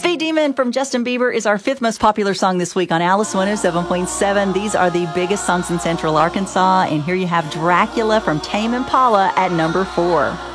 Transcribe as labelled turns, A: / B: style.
A: Speed Demon from Justin Bieber is our fifth most popular song this week on Alice 107.7. These are the biggest songs in Central Arkansas. And here you have Dracula from Tame Impala at number 4.